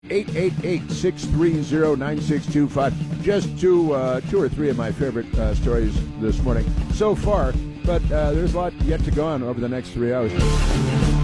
888-630-9625. Just two or three of my favorite stories this morning so far, but there's a lot yet to go on over the next 3 hours.